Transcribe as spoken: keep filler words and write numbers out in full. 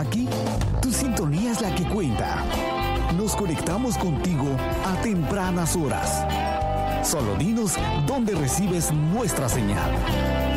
Aquí, tu sintonía es la que cuenta. Nos conectamos contigo a tempranas horas. Solo dinos dónde recibes nuestra señal.